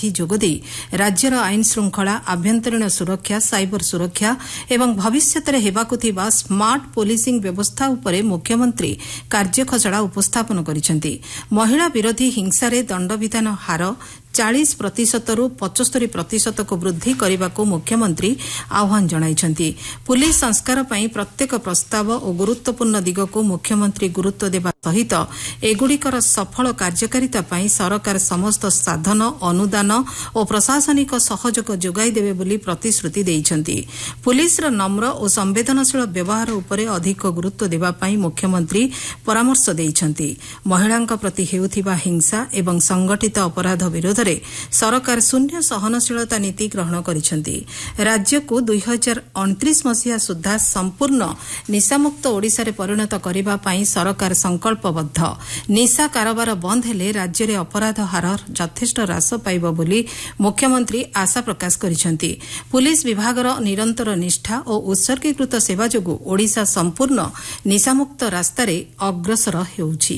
माझी जोगदे राज्यर आईन श्रृंखला आभ्यंतरीण सुरक्षा साइबर सुरक्षा एवं भविष्यतरे हेबाकु थिबा स्मार्ट पोलिसिंग व्यवस्था उपरे मुख्यमंत्री कार्यखसड़ा उपस्थापन करिसेंति। महिला विरोधी हिंसा रे दंडविधान हार 40% रु 75% को वृद्धि करने को मुख्यमंत्री आह्वान जणाइछंती। पुलिस संस्कार पई प्रत्येक प्रस्ताव और गुरुत्वपूर्ण दिग को मुख्यमंत्री गुरुत्व देवा सहित एगुड़िकर सफल कार्यकारिता पई सरकार समस्त साधन अनुदान और प्रशासनिक सहयोग जोगाई देबे बोली प्रतिश्रुति देइछंती। पुलिस रो नम्र और संवेदनशील व्यवहार उपरे अधिक गुरुत्व देबा पई मुख्यमंत्री परामर्श देइछंती। महिलांक प्रति हेउथिबा हिंसा एवं संगठित अपराध विरोध सरकार शून्य सहनशीलता नीति ग्रहण करिसेंति। राज्य को 2029 मसीहा सुधा संपूर्ण निशामुक्त ओडिशा रे परिणत करिबा पई सरकार संकल्पबद्ध। निशा कारोबार बंद हेले राज्य रे अपराध हार यथेष्ट ह्रास पाइब बोली मुख्यमंत्री आशा प्रकाश करिसेंति। पुलिस विभागर निरंतर निष्ठा और उत्सर्गीकृत सेवा जोगु ओडिशा संपूर्ण निशामुक्त रास्ता रे अग्रसर हेउछि।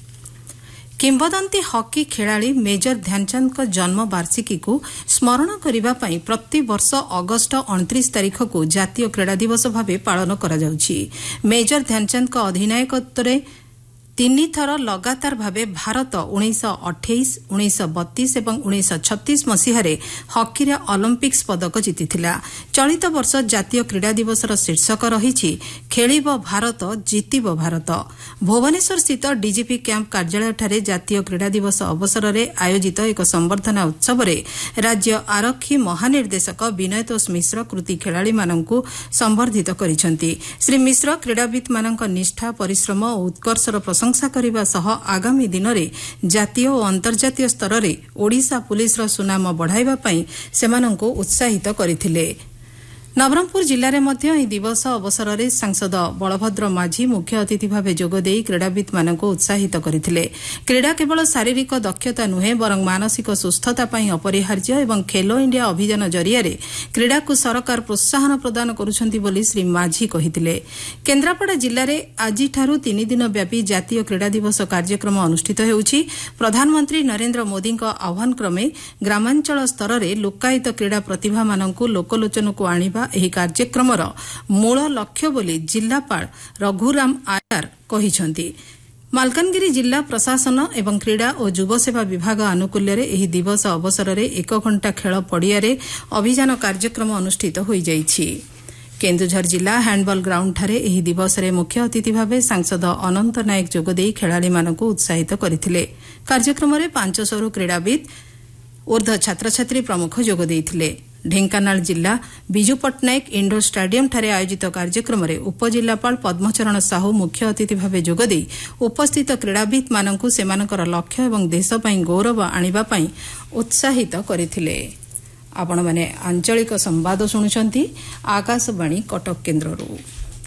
किंवदंती हॉकी खिलाड़ी मेजर ध्यानचंद जन्म वार्षिकी को स्मरण करने पर प्रति वर्ष अगस्ट 29 तारीख को जातीय क्रीड़ा दिवस भाव पालन करा जाउछि। मेजर ध्यानचंद अधिनायकत्व 3 थर लगातार भावे भारत 1928, 1932 और 1936 मसीह हॉकी ओलंपिक्स पदक जीतिथिला। चलित वर्ष जातीय क्रीड़ा दिवस शीर्षक रही खेलिब भारत जीतिब भारत। भुवनेश्वर स्थित डीजीपी कैंप कार्यालय ठारे जातीय क्रीड़ा दिवस अवसर में आयोजित एक संबर्धना उत्सव में राज्य आरक्षी महानिर्देशक विनयतोष मिश्र कृति खेलाड़ी मानू संबर्धित करिसेंति। श्री मिश्र क्रीड़ाविद मानक निष्ठा परिश्रम और उत्कर्षर प्रशंसा करने सह आगामी दिन में जातीय और अंतर्जातीय स्तर में ओडिशा पुलिस सुनाम बढ़ाइबा पई सेमानंको उत्साहित करथिले। नवरंगपुर जिले में यह दिवस अवसर में सांसद बलभद्र माझी मुख्य अतिथि भाव जोगदे क्रीड़ाविद मानक उत्साहित करथिले। क्रीड़ा केवल शारीरिक दक्षता नुहे बरं मानसिक सुस्थता पई अपरिहार्य एवं खेलो इंडिया अभियान जरिया क्रीड़ा को सरकार प्रोत्साहन प्रदान करुछंती बोली श्री माझी कहिथिले। केन्द्रापड़ा जिले में आज 3 दिन व्यापी जातीय क्रीड़ा दिवस कार्यक्रम अनुष्ठित हेउछि। प्रधानमंत्री नरेंद्र मोदी आह्वान क्रमे ग्रामांचल स्तर में लोकायत क्रीड़ा प्रतिभा मानकु लोकलोचन को आनिबा एही कार्यक्रमर मूल लक्ष्य बोली जिलापाल रघुराम आयर कहिसंती। मालकानगिरी जिला प्रशासन एवं क्रीड़ा और युव सेवा विभाग आनुकूल्य एही दिवस अवसर में 1 घंटा खेल पड़िया अभियान कार्यक्रम अनुष्ठित हो जाइछि। केन्दुझर जिला हैंडबॉल ग्राउंड ठारे एही दिवस रे मुख्य अतिथि भावे सांसद अनंत नायक जोगदे खेलाड़ी मानकु उत्साहित करथिले। कार्यक्रम में 500 रु क्रीड़ाविद ऊर्ध्व छात्र छात्री प्रमुख जोग देइथिले। ढेंकानाल जिला बिजू पट्टनायक इंडोर स्टाडियम ठारे आयोजित कार्यक्रम में उपजिलापाल पद्मचरण साहू मुख्य अतिथि भाव जोगदे उपस्थित क्रीड़ाविद मानकु सेमानकर लक्ष्य एवं देश पई गौरव आनिबा पई उत्साहित करथिले। आपण माने आंचलिक संवाद शुणुछंती आकाशवाणी कटक केन्द्ररू।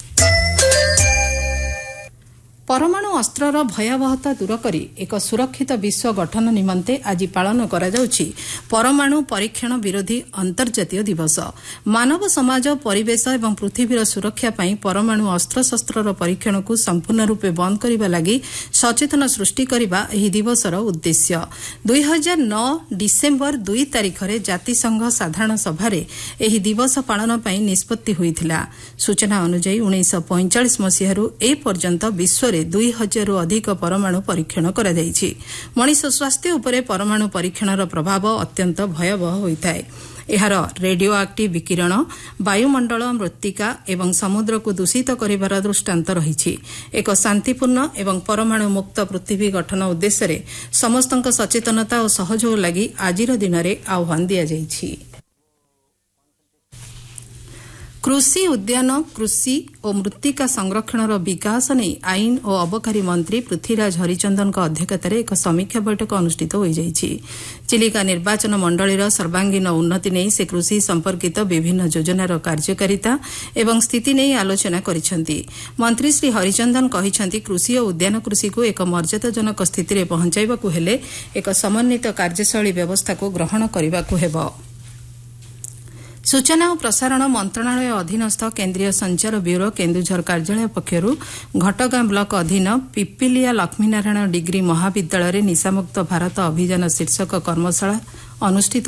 परमाणु अस्त्रर भयावहता दूर करी एक सुरक्षित विश्व गठन निमंते आज पालन करा जाउछि परमाणु परीक्षण विरोधी अंतर्जातीय दिवस। मानव समाज परिवेश एवं पृथ्वीर सुरक्षा पई परमाणु अस्त्रशस्त्रर परीक्षण को संपूर्ण रूपे बंद करिबा लागि सचेतन सृष्टि करिबा एही दिवसर उद्देश्य। 2009 डिसेम्बर 2 तारिख रे जातिसंघ साधारण सभारे एही दिवस पालन पई निष्पत्ति होइथिला। सूचना अनुसार 1945 मसीहारू ए पर्यंत विश्व 2000 रु अधिक परमाणु परीक्षण करा जाइछि। मनुष्य स्वास्थ्य उपरे परमाणु परीक्षणर प्रभाव अत्यंत भयावह होइथाय। एहार रेडियो एक्टिव विकिरण वायुमंडल मृत्तिका एवं समुद्र को दूषित करिबार दृष्टांत रहिछि। एक शांतिपूर्ण एवं परमाणु मुक्त पृथ्वी गठन उद्देश्य समस्तक सचेतनता और सहयोग लागि आजिर दिन में आह्वान दिया जाइछि। कृषि उद्यान कृषि और मृत्तिका संरक्षणर विकास नहीं आईन और अबकारी मंत्री पृथ्वीराज हरिचंदन अध्यक्षतार एक समीक्षा बैठक अनुष्ठित हो जाइछि। चिलिका निर्वाचन मंडलीर सर्वांगीन उन्नति नहीं से कृषि संपर्कित विभिन्न योजनार कार्यकारिता एवं स्थिति नहीं आलोचना करिसेंति। मंत्री श्री हरिचंदन कहिसेंति कृषि और उद्यान कृषि को एक मर्यादाजनक स्थिति में पहुंचाइबाकु हेले एक समन्वित कार्यशैली व्यवस्था को ग्रहण करबाकु हेबो। सूचना और प्रसारण मंत्रणालय अधीनस्थ केन्द्रीय संचार ब्यूरो केन्दुझर कार्यालय पक्षरू घटगां ब्लॉक अधीन पिपिलिया लक्ष्मीनारायण डिग्री महाविद्यालय निशामुक्त भारत अभियान शीर्षक कर्मशाला अनुष्ठित